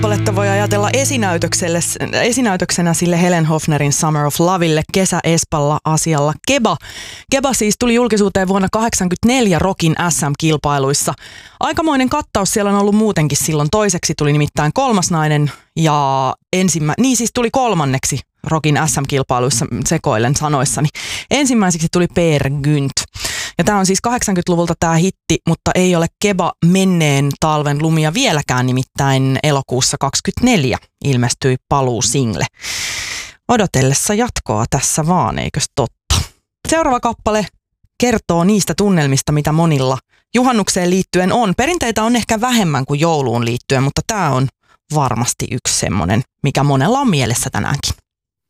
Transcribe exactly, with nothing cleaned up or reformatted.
kappaletta voi ajatella esinäytökselle, esinäytöksenä sille Helen Hofnerin Summer of Lovelle kesä-espalla asialla Keba. Keba siis tuli julkisuuteen vuonna tuhatyhdeksänsataakahdeksankymmentäneljä Rockin S M-kilpailuissa. Aikamoinen kattaus siellä on ollut muutenkin silloin. Toiseksi tuli nimittäin Kolmas nainen ja ensimmä... Niin siis tuli kolmanneksi Rockin S M-kilpailuissa, sekoilen sanoissani. Ensimmäiseksi tuli Peer Gynt. Ja tämä on siis kahdeksankymmentäluvulta tämä hitti, mutta ei ole Keba menneen talven lumia vieläkään, nimittäin elokuussa kaksikymmentäneljä ilmestyi paluusingle. Odotellessa jatkoa tässä vaan, eikös totta? Seuraava kappale kertoo niistä tunnelmista, mitä monilla juhannukseen liittyen on. Perinteitä on ehkä vähemmän kuin jouluun liittyen, mutta tämä on varmasti yksi semmoinen, mikä monella on mielessä tänäänkin.